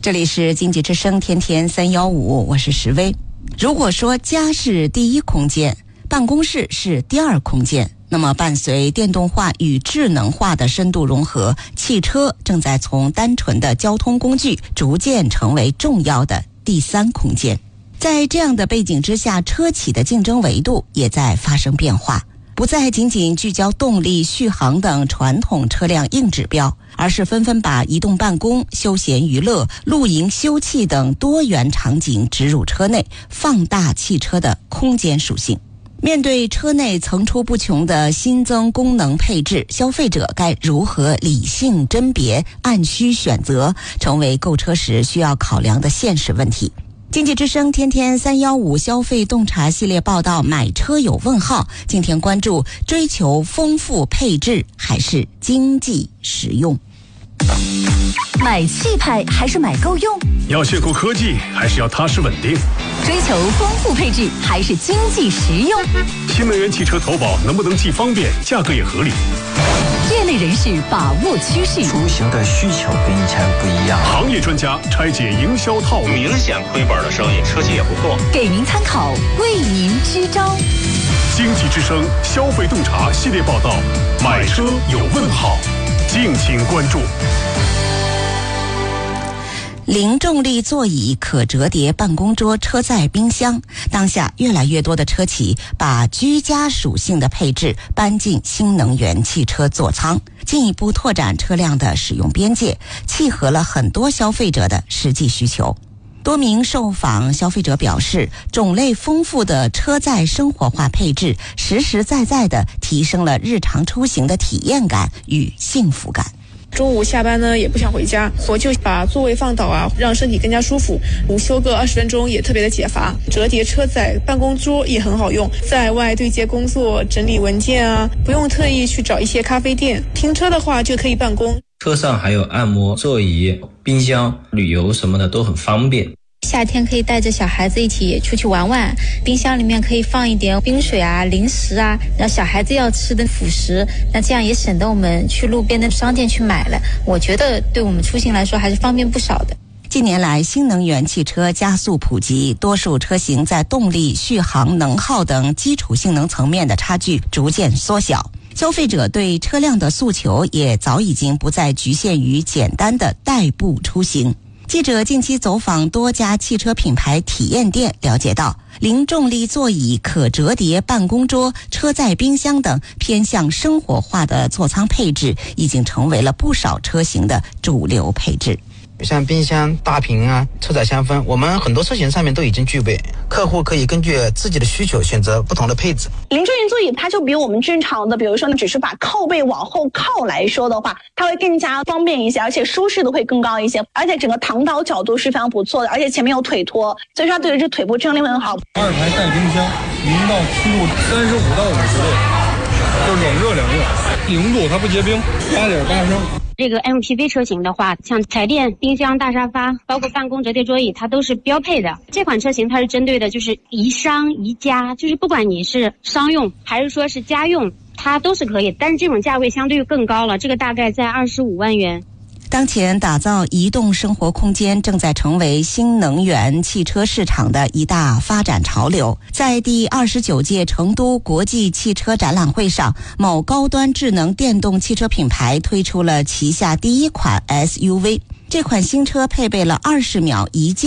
这里是经济之声天天315，我是石薇。如果说家是第一空间，办公室是第二空间，那么伴随电动化与智能化的深度融合，汽车正在从单纯的交通工具逐渐成为重要的第三空间。在这样的背景之下，车企的竞争维度也在发生变化，不再仅仅聚焦动力、续航等传统车辆硬指标，而是纷纷把移动办公、休闲娱乐、露营休憩等多元场景植入车内，放大汽车的空间属性。面对车内层出不穷的新增功能配置，消费者该如何理性甄别、按需选择，成为购车时需要考量的现实问题。经济之声天天315消费洞察系列报道，买车有问号。今天关注追求丰富配置还是经济实用？ 买气派还是买够用？ 要炫酷科技还是要踏实稳定？ 追求丰富配置还是经济实用？ 新能源汽车投保能不能既方便，价格也合理？ 业内人士把握趋势， 出行的需求跟以前不一样。 行业专家拆解营销套路， 明显亏本的生意，车企也不做， 给您参考，为您支招。 经济之声消费洞察系列报道，买车有问号，敬请关注。 零重力座椅、可折叠办公桌、车载冰箱，当下越来越多的车企把居家属性的配置搬进新能源汽车座舱，进一步拓展车辆的使用边界，契合了很多消费者的实际需求。多名受访消费者表示，种类丰富的车载生活化配置实实在在地提升了日常出行的体验感与幸福感。 中午下班呢也不想回家，我就把座位放倒啊，让身体更加舒服。午休个20分钟也特别的解乏。折叠车载办公桌也很好用，在外对接工作、整理文件啊，不用特意去找一些咖啡店，停车的话就可以办公。 车上还有按摩座椅、冰箱，旅游什么的都很方便。 夏天可以带着小孩子一起出去玩玩，冰箱里面可以放一点冰水啊、零食啊，然后小孩子要吃的辅食，那这样也省得我们去路边的商店去买了。我觉得对我们出行来说还是方便不少的。 近年来，新能源汽车加速普及，多数车型在动力、续航、能耗等基础性能层面的差距逐渐缩小。消费者对车辆的诉求也早已经不再局限于简单的代步出行。记者近期走访多家汽车品牌体验店，了解到零重力座椅、可折叠办公桌、车载冰箱等偏向生活化的座舱配置已经成为了不少车型的主流配置。 像冰箱、大屏啊、车载香氛，我们很多车型上面都已经具备，客户可以根据自己的需求选择不同的配置。 零重力座椅它就比我们正常的，比如说你只是把靠背往后靠来说的话，它会更加方便一些，而且舒适度会更高一些，而且整个躺倒角度是非常不错的，而且前面有腿托，所以说它对于这腿部支撑力会很好。 2排带冰箱，0到7度35到50度，就是冷热两用，0度它不结冰，8.8升。 这个 MPV 车型的话，像彩电、冰箱、大沙发，包括办公折叠桌椅，它都是标配的。这款车型它是针对的就是宜商宜家，就是不管你是商用还是说是家用，它都是可以，但是这种价位相对更高了，这个大概在25万元。 当前打造移动生活空间正在成为新能源汽车市场的一大发展潮流。在第29届成都国际汽车展览会上，某高端智能电动汽车品牌推出了旗下第一款 SUV。这款新车配备了20秒一键